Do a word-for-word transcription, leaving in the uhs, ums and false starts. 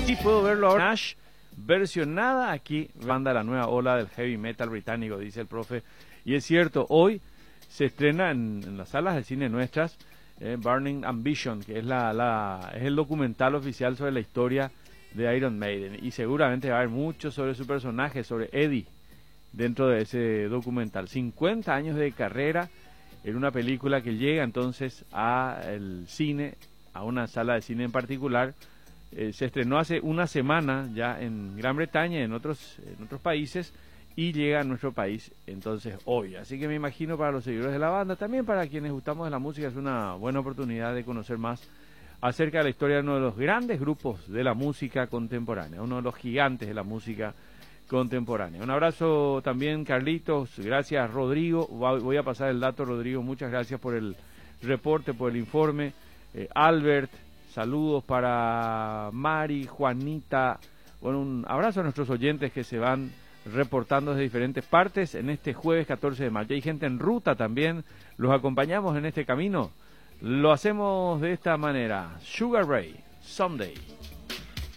Sí, puedo verlo ahora. Nash, versionada aquí, banda la nueva ola del heavy metal británico, dice el profe. Y es cierto, hoy se estrena en, en las salas de cine nuestras eh, Burning Ambition, que es, la, la, es el documental oficial sobre la historia de Iron Maiden. Y seguramente va a haber mucho sobre su personaje, sobre Eddie, dentro de ese documental. cincuenta años de carrera en una película que llega entonces al cine, a una sala de cine en particular. Eh, se estrenó hace una semana ya en Gran Bretaña y en otros, en otros países, y llega a nuestro país entonces hoy. Así que me imagino para los seguidores de la banda, también para quienes gustamos de la música, es una buena oportunidad de conocer más acerca de la historia de uno de los grandes grupos de la música contemporánea, uno de los gigantes de la música contemporánea. Un abrazo también, Carlitos, gracias Rodrigo, voy a pasar el dato, Rodrigo, muchas gracias por el reporte, por el informe. eh, Albert, saludos para Mari, Juanita, bueno, un abrazo a nuestros oyentes que se van reportando desde diferentes partes en este jueves catorce de mayo. Hay gente en ruta también, los acompañamos en este camino, lo hacemos de esta manera. Sugar Ray, Someday.